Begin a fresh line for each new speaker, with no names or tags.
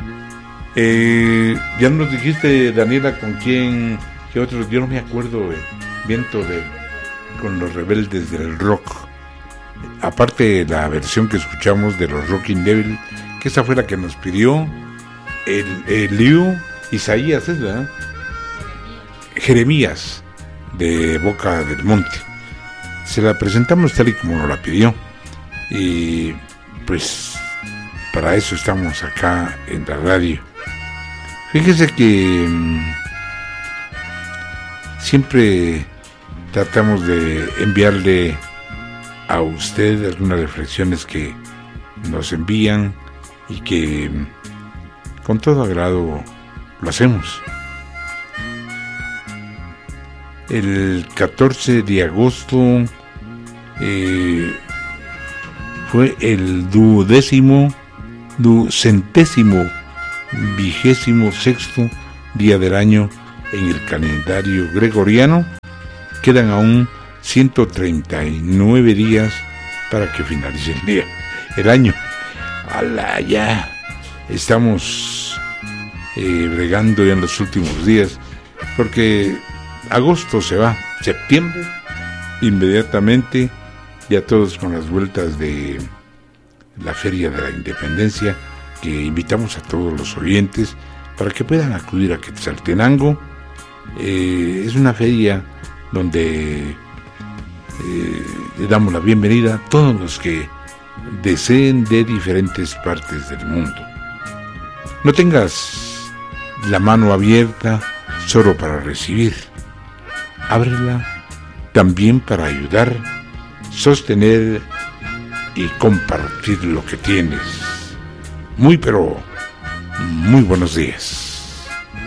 Ya nos dijiste, Daniela, con quién, qué otros, yo no me acuerdo, con los Rebeldes del Rock. Aparte la versión que escuchamos de los Rocking Devil, que esa fue la que nos pidió el Liu Isaías, ¿es verdad? Jeremías, de Boca del Monte. Se la presentamos tal y como nos la pidió. Y pues para eso estamos acá en la radio. Fíjese que siempre tratamos de enviarle a usted algunas reflexiones que nos envían y que con todo agrado lo hacemos. El 14 de agosto fue el 226º día del año en el calendario gregoriano. Quedan aún 139 días para que finalice el año. ¡Hala! Ya estamos bregando ya en los últimos días, porque agosto se va, septiembre inmediatamente, ya todos con las vueltas de la Feria de la Independencia, que invitamos a todos los oyentes para que puedan acudir a Quetzaltenango. Es una feria donde le damos la bienvenida a todos los que deseen de diferentes partes del mundo. No tengas la mano abierta solo para recibir, ábrela también para ayudar, sostener y compartir lo que tienes. Muy buenos días.